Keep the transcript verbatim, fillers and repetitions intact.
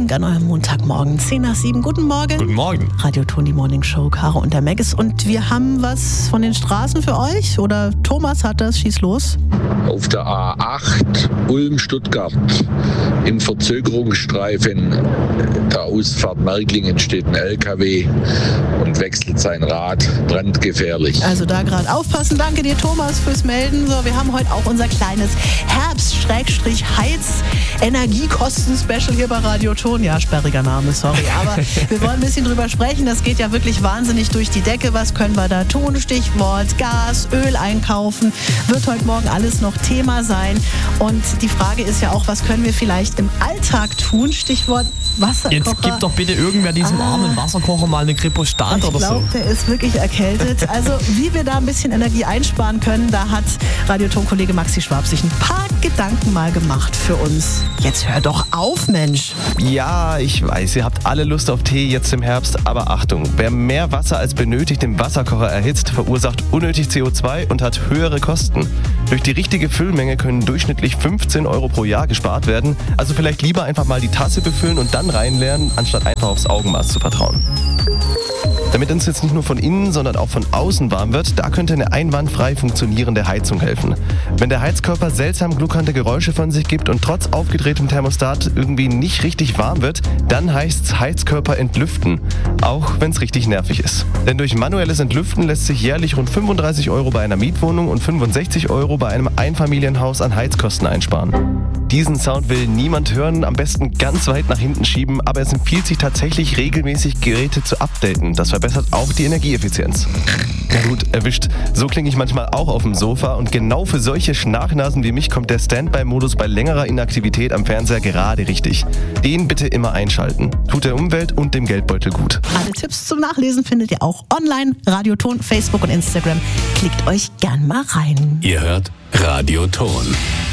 Geschenk an eurem Montagmorgen. zehn nach sieben. Guten Morgen. Guten Morgen. Radio Toni Morning Show, Caro und der Maggis. Und wir haben was von den Straßen für euch. Oder Thomas hat das. Schieß los. Auf der A acht Ulm-Stuttgart im Verzögerungsstreifen der Ausfahrt Märklingen steht ein L K W und wechselt sein Rad. Brandgefährlich. Also da gerade aufpassen. Danke dir, Thomas, fürs Melden. So, wir haben heute auch unser kleines Herbst-Heiz-Energiekosten-Special hier bei Radio Ton. Ja, sperriger Name, sorry. Aber wir wollen ein bisschen drüber sprechen. Das geht ja wirklich wahnsinnig durch die Decke. Was können wir da tun? Stichwort Gas, Öl einkaufen. Wird heute Morgen alles noch Thema sein. Und die Frage ist ja auch, was können wir vielleicht im Alltag tun? Stichwort Wasserkocher. Jetzt gibt doch bitte irgendwer diesem ah. armen Wasserkocher mal eine Kripostat oder so. Ich glaube, der ist wirklich erkältet. Also wie wir da ein bisschen Energie einsparen können, da hat Radioton-Kollege Maxi Schwab sich ein paar Gedanken mal gemacht für uns. Jetzt hör doch auf, Mensch. Ja, ich weiß, ihr habt alle Lust auf Tee jetzt im Herbst, aber Achtung, wer mehr Wasser als benötigt im Wasserkocher erhitzt, verursacht unnötig C O zwei und hat höhere Kosten. Durch die richtige Füllmenge können durchschnittlich fünfzehn Euro pro Jahr gespart werden. Also vielleicht lieber einfach mal die Tasse befüllen und dann reinleeren, anstatt einfach aufs Augenmaß zu vertrauen. Damit uns jetzt nicht nur von innen, sondern auch von außen warm wird, da könnte eine einwandfrei funktionierende Heizung helfen. Wenn der Heizkörper seltsam gluckernde Geräusche von sich gibt und trotz aufgedrehtem Thermostat irgendwie nicht richtig warm wird, dann heißt's Heizkörper entlüften, auch wenn es richtig nervig ist. Denn durch manuelles Entlüften lässt sich jährlich rund fünfunddreißig Euro bei einer Mietwohnung und fünfundsechzig Euro bei einem Einfamilienhaus an Heizkosten einsparen. Diesen Sound will niemand hören, am besten ganz weit nach hinten schieben, aber es empfiehlt sich tatsächlich regelmäßig Geräte zu updaten. Das verbessert auch die Energieeffizienz. Na gut, erwischt. So klinge ich manchmal auch auf dem Sofa und genau für solche Schnarchnasen wie mich kommt der Standby-Modus bei längerer Inaktivität am Fernseher gerade richtig. Den bitte immer einschalten. Tut der Umwelt und dem Geldbeutel gut. Alle Tipps zum Nachlesen findet ihr auch online. Radioton, Facebook und Instagram. Klickt euch gern mal rein. Ihr hört Radio Ton.